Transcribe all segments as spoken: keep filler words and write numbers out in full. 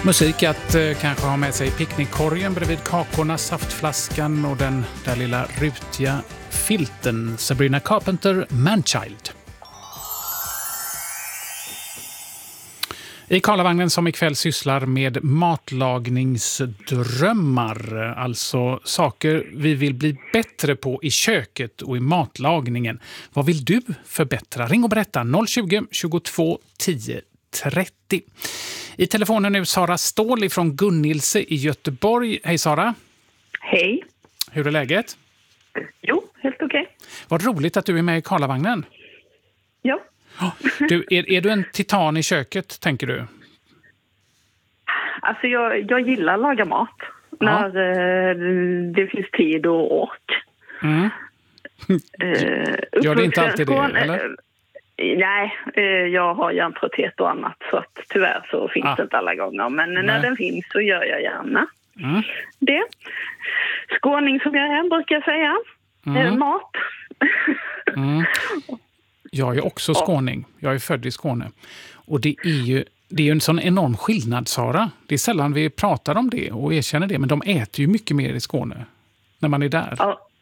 Musik att eh, kanske ha med sig picknickkorgen bredvid kakorna, saftflaskan och den där lilla rutiga filten. Sabrina Carpenter, Manchild. I Karlavagnen som ikväll sysslar med matlagningsdrömmar, alltså saker vi vill bli bättre på i köket och i matlagningen. Vad vill du förbättra? Ring och berätta noll tjugo, tjugotvå, tio, trettio. I telefonen nu Sara Ståhl från Gunnilse i Göteborg. Hej Sara. Hej. Hur är läget? Jo, helt okej. Okay. Vad roligt att du är med i Karlavagnen. Ja. Du, är, är du en titan i köket, tänker du? Alltså jag, jag gillar att laga mat. Ja. När eh, det finns tid och ork. Mm. eh, Gör det inte alltid det, eller? Eh, nej, eh, jag har hjärntrötthet och annat. Så att tyvärr så finns ah. det inte alla gånger. Men nej. När den finns så gör jag gärna mm. det. Skåning som jag är, brukar jag säga. Mm. Eh, mat. mm. Jag är också skåning. Jag är född i Skåne. Och det är ju det är ju en sån enorm skillnad, Sara. Det är sällan vi pratar om det och erkänner det. Men de äter ju mycket mer i Skåne när man är där.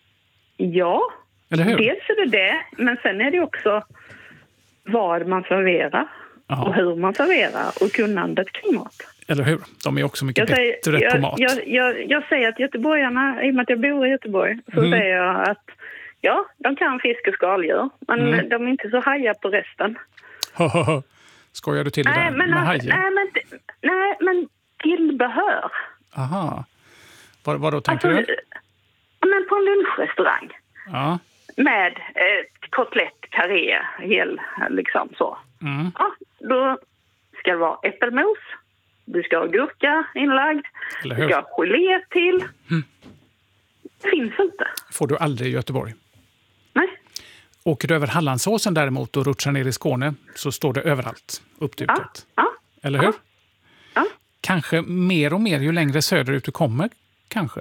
Ja, eller hur? Dels är det det. Men sen är det också vad man serverar. Ja. Och hur man serverar och kunnandet kring mat. Eller hur? De är också mycket jag bättre säger, på jag, mat. Jag, jag, jag säger att göteborgarna, i och med att jag bor i Göteborg, så mm. säger jag att ja, de kan fisk och skaldjur, men mm. de är inte så hajar på resten. Skojar du till det nej, där men med att, hajen? Nej, men, nej, men tillbehör. Aha. Vad, vad då tänker alltså, du? Men på en lunchrestaurang. Ja. Med ett kotlett, karré, hel, liksom så. Mm. Ja, då ska det vara äppelmos. Du ska ha gurka inlagd. Du ska ha gelé till. Mm. Det finns inte. Får du aldrig i Göteborg? Nej. Åker du över Hallandsåsen däremot och rutschar ner i Skåne så står det överallt uppdukat. Ja. Ja. Eller hur? Ja. Ja. Kanske mer och mer ju längre söderut du kommer, kanske?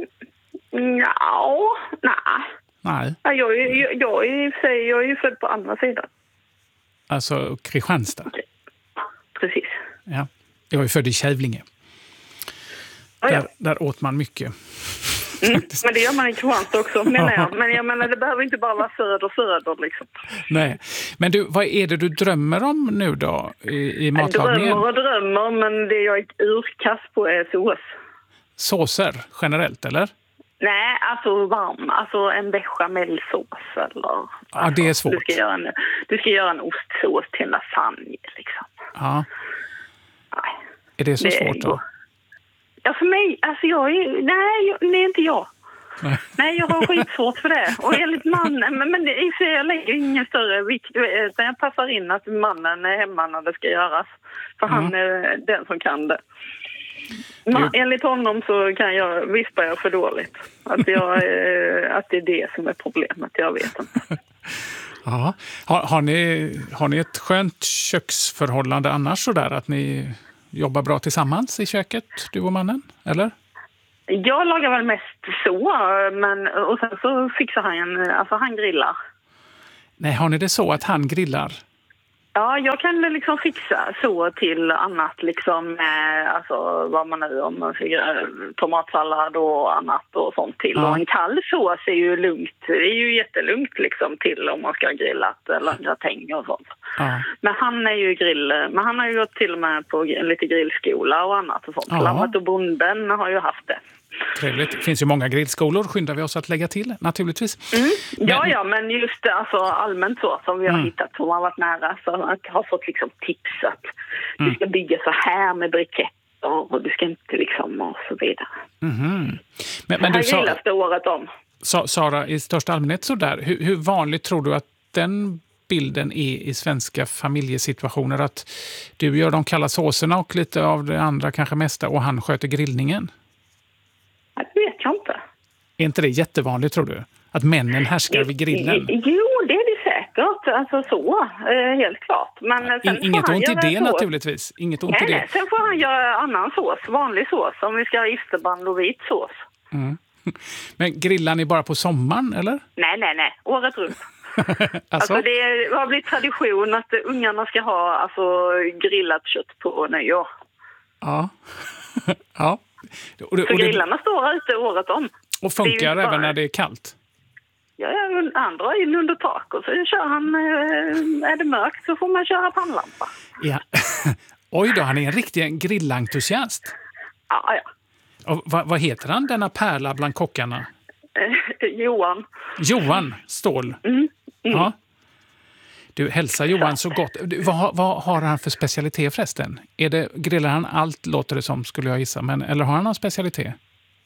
Ja, nej. Nej. Jag, jag, jag, jag, är, jag är ju född på andra sidan. Alltså Kristianstad? Precis. Ja. Jag är född i Kävlinge. Ja, ja. Där, där åt man mycket. Mm, men det gör man i Kristianstad också, menar jag. Men jag menar, det behöver inte bara vara söder söder liksom. Nej. Men du, vad är det du drömmer om nu då i, i matlagningen? Jag drömmer och drömmer, men det jag är urkast på är sås. Såser generellt, eller? Nej, alltså varm. Alltså en bechamelsås eller... Ja, alltså, det är svårt. Du ska göra en, du ska göra en ostsås till en lasagne, liksom. Ja. Nej. Är det så det svårt då? Ja, för mig, alltså jag är... Nej, jag, det är inte jag. Nej. nej, jag har skitsvårt för det. Och enligt mannen... Men, men det, jag lägger ingen större vikt. Utan jag passar in att mannen är hemma när det ska göras. För mm. han är den som kan det. Man, enligt honom så kan jag vispa jag för dåligt. Att, jag, eh, att det är det som är problemet, jag vet inte. Ja. Har, har, ni, har ni ett skönt köksförhållande annars så där att ni jobbar bra tillsammans i köket, du och mannen, eller? Jag lagar väl mest så, men och sen så fixar han, alltså han grillar. Nej, har ni det så att han grillar? Ja, jag kan liksom fixa så till annat, liksom, eh, alltså vad man nu om man fick tomatsallad och annat och sånt till. Ja. Och en kall sås är ju lugnt, det är ju jättelugnt liksom till om man ska ha grillat eller gratäng och sånt. Ja. Men han är ju grill, men han har ju gått till och med på lite grillskola och annat och sånt. Ja. Lammet och bonden har ju haft det. Trevligt. Det finns ju många grillskolor, skyndar vi oss att lägga till, naturligtvis. Mm. Ja, men... ja, men just alltså, allmänt så som vi har mm. hittat, som har varit nära, så har fått liksom tips att mm. du ska bygga så här med briketter och du ska inte liksom och så vidare. Mm-hmm. Men, men du sa... det året om. Sa, Sara, i största allmänhet så där, hur, hur vanligt tror du att den bilden är i svenska familjesituationer, att du gör de kalla såserna och lite av det andra kanske mesta och han sköter grillningen? Det vet jag inte. Är inte det jättevanligt, tror du? Att männen härskar vid grillen? Jo, det är det säkert. Alltså så, helt klart. Men sen In, inget ont i det sås. Naturligtvis. Inget ont nej, i det. Nej, sen får han göra annan sås, vanlig sås. Om vi ska ha isterband och vit sås. Mm. Men grillar ni bara på sommaren, eller? Nej, nej, nej. Året runt. alltså? alltså det har blivit tradition att ungarna ska ha alltså, grillat kött på nyår. Ja. ja. Och det, För och det, grillarna står ute året om. och funkar även bara när det är kallt? Ja, han drar in under tak och så kör han, är det mörkt så får man köra pannlampa. Ja. Oj då, han är en riktig grillentusiast. Ja, ja. Och vad, vad heter han, denna pärla bland kockarna? Eh, Johan. Johan Ståhl. Mm. Mm. Ja. Du, hälsa Johan så gott. Du, vad, vad har han för specialitet förresten? Är det, grillar han allt, låter det som, skulle jag gissa. Men, eller har han någon specialitet?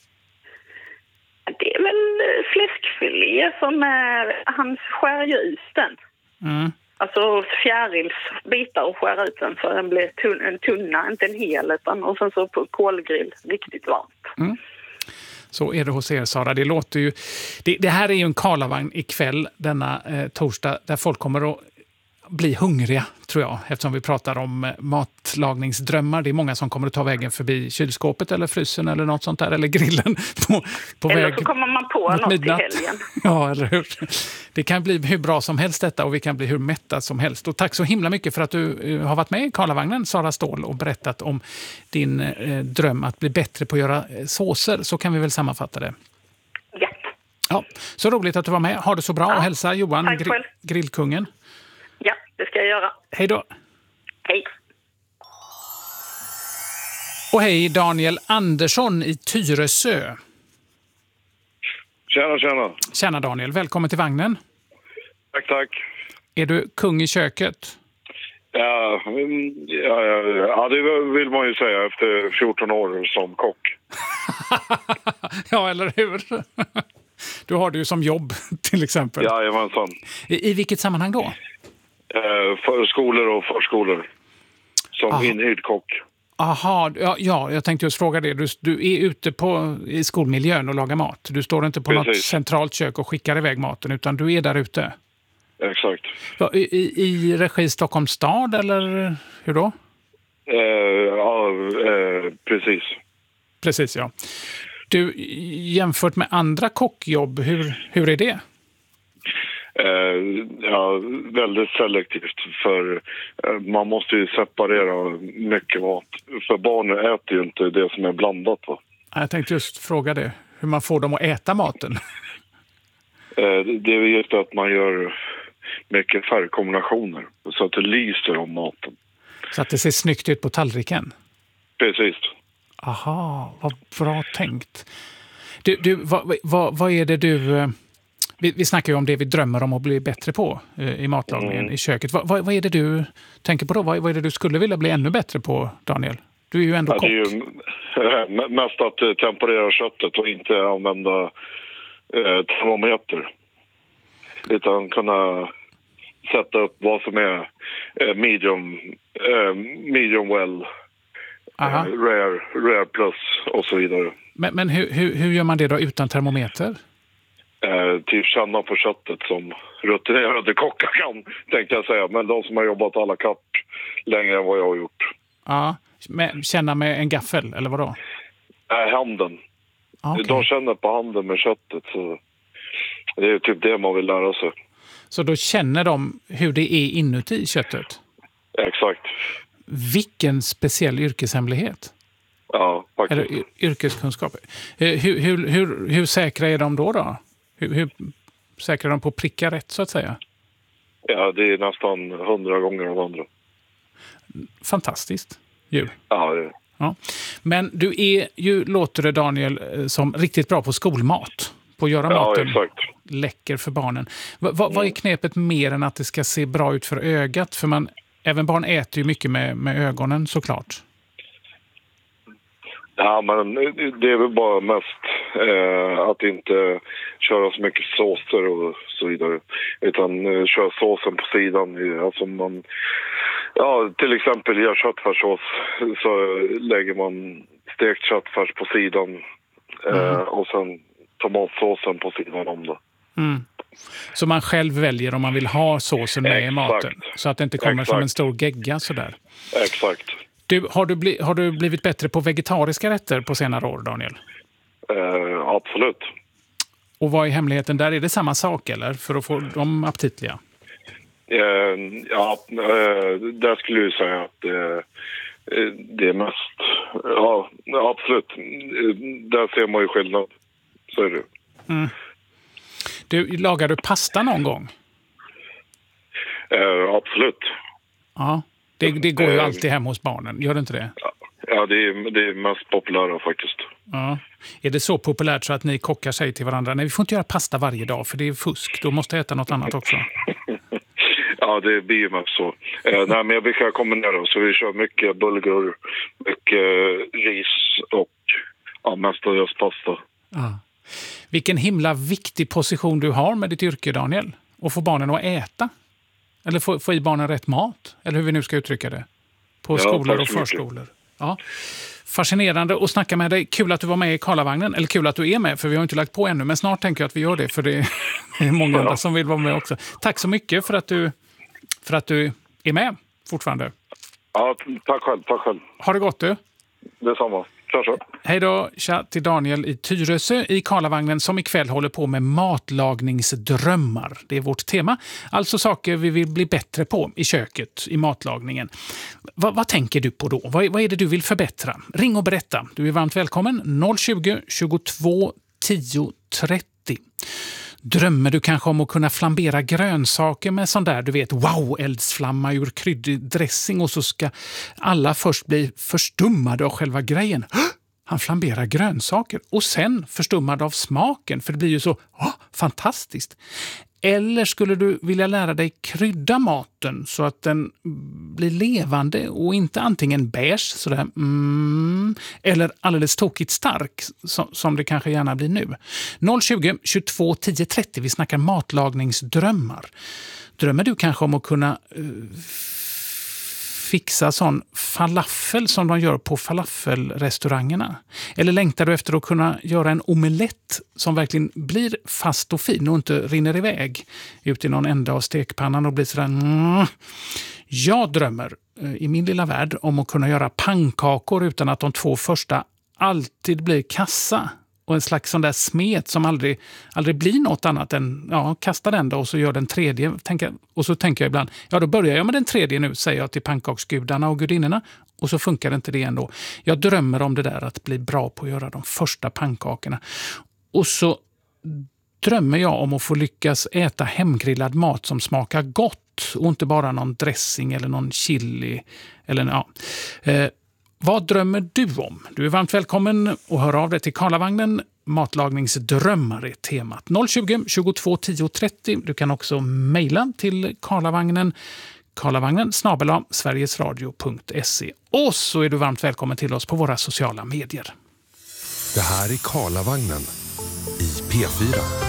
Det är väl fläskfilé som är, han skär ju ut den. Mm. Alltså fjärilsbitar och skär ut den så den blir tunn, en tunna, inte en hel utan och sen så på kolgrill riktigt varmt. Mm. Så är det hos er, Sara. Det låter ju... Det, det här är ju en Karlavagn ikväll, denna eh, torsdag, där folk kommer att bli hungriga, tror jag, eftersom vi pratar om eh, matlagningsdrömmar. Det är många som kommer att ta vägen förbi kylskåpet eller frysen eller något sånt där, eller grillen på, på eller väg så kommer man på något midnatt. i helgen. Ja, eller hur? Det kan bli hur bra som helst detta och vi kan bli hur mätta som helst. Och tack så himla mycket för att du uh, har varit med i Karlavagnen, Sara Ståhl, och berättat om din uh, dröm att bli bättre på att göra uh, såser. Så kan vi väl sammanfatta det. Ja. Ja, så roligt att du var med. Ha det så bra, Ja. och hälsa Johan, Tack gri- själv. grillkungen. Ja, det ska jag göra. Hej då. Hej. Och hej Daniel Andersson i Tyresö. Tjena, tjena. Tjena Daniel, välkommen till vagnen. Tack, tack. Är du kung i köket? Ja, mm, ja, ja, ja, det vill man ju säga efter fjorton år som kock. Ja, eller hur? Du har det ju som jobb, till exempel. Jajamensan. I, I vilket sammanhang då? Eh, för skolor och förskolor. Som Aha. inhyrd kock. Aha, ja, ja, jag tänkte just fråga det. Du, du är ute på, i skolmiljön och lagar mat. Du står inte på Precis. något centralt kök och skickar iväg maten, utan du är där ute. Exakt. Ja, i, i, I regi Stockholms stad, eller hur då? Eh, ja, eh, precis. Precis, ja. Du, jämfört med andra kockjobb, hur, hur är det? Eh, ja, väldigt selektivt, för eh, man måste ju separera mycket mat. För barnen äter ju inte det som är blandat, va? Jag tänkte just fråga det, hur man får dem att äta maten. Eh, det är just att man gör mycket färgkombinationer så att det lyser om maten. Så att det ser snyggt ut på tallriken. Precis. Aha, vad bra tänkt. Du, du vad, vad, vad är det du... eh, Vi, vi snackar ju om det vi drömmer om att bli bättre på eh, i matlagningen, Mm. i köket. Vad, vad, vad är det du tänker på då? Vad, vad är det du skulle vilja bli ännu bättre på, Daniel? Du är ju ändå Ja, kock. det är ju eh, mest att eh, temperera köttet och inte använda eh, termometer. Utan kunna sätta upp vad som är eh, medium, eh, medium well, Aha. eh, rare, rare plus och så vidare. Men, men hur, hur, hur gör man det då utan termometer? Eh, typ känna på köttet som rutinerade kockar kan, tänkte jag säga. Men de som har jobbat alla kapp längre än vad jag har gjort. Ja, med, känna med en gaffel, eller vad då? Eh, handen. Okay. De känner på handen med köttet, så det är typ det man vill lära sig. Så då känner de hur det är inuti köttet? Exakt. Vilken speciell yrkeshemlighet. Ja, faktiskt. Eller y- yrkeskunskap. Eh, Hur, hur, hur, hur säkra är de då? då? Hur, hur säkra är de på att pricka rätt, så att säga? Ja, det är nästan hundra gånger av andra. Fantastiskt. Ju. Ja, det, Ja. Men du är ju, låter det Daniel, eh, som riktigt bra på skolmat. På att göra ja maten exakt. läcker för barnen. Va, va, Vad är knepet mer än att det ska se bra ut för ögat? För man, även barn äter ju mycket med, med ögonen, såklart. Ja, men det är väl bara mest eh, att inte köra så mycket såser och så vidare. Utan eh, köra såsen på sidan. Alltså man, ja, till exempel gör köttfärssås så lägger man stekt köttfärs på sidan. Eh, Mm. och sen tomatsåsen på sidan om det. Mm. Så man själv väljer om man vill ha såsen med i Exakt. maten. Så att det inte kommer som Exakt. en stor gegga sådär. Exakt. Du, har, du bli, har du blivit bättre på vegetariska rätter på senare år, Daniel? Eh, absolut. Och vad är hemligheten där? Är det samma sak, eller? För att få dem aptitliga? Eh, ja, eh, där skulle jag säga att eh, det är mest Ja, absolut. Där ser man ju skillnad. Så är det. Mm. Du, lagar du pasta någon gång? Eh, absolut. Ja, det, det går ju alltid hem hos barnen. Gör det inte det? Ja, det är, det är mest populära faktiskt. Ja. Är det så populärt så att ni kockar säger till varandra, nej vi får inte göra pasta varje dag för det är fusk, då måste jag äta något annat också? Ja, det blir ju mest så. Eh, nej, men vi kan kombinera så vi kör mycket bulgur, mycket ris och ja, mestadels pasta. Ja. Vilken himla viktig position du har med ditt yrke, Daniel. Och få barnen att äta. Eller få, få i barnen rätt mat. Eller hur vi nu ska uttrycka det. På Ja, skolor och så förskolor. Ja. Fascinerande att snacka med dig. Kul att du var med i Karlavagnen. Eller kul att du är med, för vi har inte lagt på ännu. Men snart tänker jag att vi gör det, för det är många andra som vill vara med också. Tack så mycket för att du, för att du är med fortfarande. Ja, tack själv. Tack själv. Ha det gott du. Detsamma. Tja, tja. Hej då, tja till Daniel i Tyresö i Karlavagnen som ikväll håller på med matlagningsdrömmar. Det är vårt tema. Alltså saker vi vill bli bättre på i köket, i matlagningen. Va, vad tänker du på då? Vad, vad är det du vill förbättra? Ring och berätta. Du är varmt välkommen. noll tjugo, tjugotvå, tio, trettio. Drömmer du kanske om att kunna flambera grönsaker med sån där, du vet, wow-eldsflamma ur kryddig dressing och så ska alla först bli förstummade av själva grejen. Han flamberar grönsaker och sen förstummad av smaken, för det blir ju så oh, fantastiskt. Eller skulle du vilja lära dig krydda maten så att den blir levande och inte antingen beige sådär, mm, eller alldeles tokigt stark som, som det kanske gärna blir nu. noll tjugo, tjugotvå, tio, trettio, vi snackar matlagningsdrömmar. Drömmer du kanske om att kunna uh, fixa sån falafel som de gör på falafelrestaurangerna? Eller längtar du efter att kunna göra en omelett som verkligen blir fast och fin och inte rinner iväg ut i någon ända av stekpannan och blir sådär... Mm. Jag drömmer i min lilla värld om att kunna göra pannkakor utan att de två första alltid blir kassa. Och en slags sån där smet som aldrig, aldrig blir något annat än, ja, kasta den då och så gör den tredje. Tänka, och så tänker jag ibland, ja då börjar jag med den tredje nu, säger jag till pannkaksgudarna och gudinnorna. Och så funkar det inte det ändå. Jag drömmer om det där att bli bra på att göra de första pannkakorna. Och så drömmer jag om att få lyckas äta hemgrillad mat som smakar gott. Och inte bara någon dressing eller någon chili. Eller, ja. Eh, Vad drömmer du om? Du är varmt välkommen och hör av dig till Karlavagnen. Matlagningsdrömmar är temat. noll tjugo, tjugotvå, tio, trettio. Du kan också mejla till Karlavagnen. Karlavagnen snabel-a sverigesradio punkt se. Och så är du varmt välkommen till oss på våra sociala medier. Det här är Karlavagnen i P fyra.